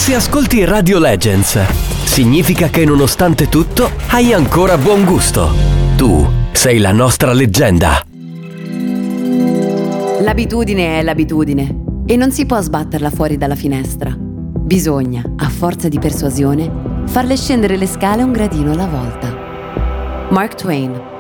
Se ascolti Radio Legends, significa che nonostante tutto hai ancora buon gusto. Tu sei la nostra leggenda. L'abitudine è l'abitudine e non si può sbatterla fuori dalla finestra. Bisogna, a forza di persuasione, farle scendere le scale un gradino alla volta. Mark Twain.